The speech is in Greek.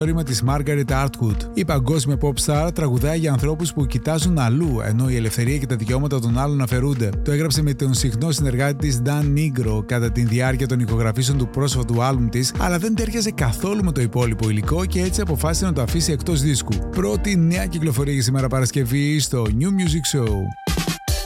ρήμα της Margaret Atwood. Η παγκόσμια pop star τραγουδάει για ανθρώπους που κοιτάζουν αλλού, ενώ η ελευθερία και τα δικαιώματα των άλλων αφαιρούνται. Το έγραψε με τον συχνό συνεργάτη της Dan Nigro κατά τη διάρκεια των ηχογραφήσεων του πρόσφατου άλμπουμ της, αλλά δεν τέριαζε καθόλου με το υπόλοιπο υλικό και έτσι αποφάσισε να το αφήσει εκτός δίσκου. Πρώτη νέα κυκλοφορία για σήμερα Παρασκευή στο New Music Show.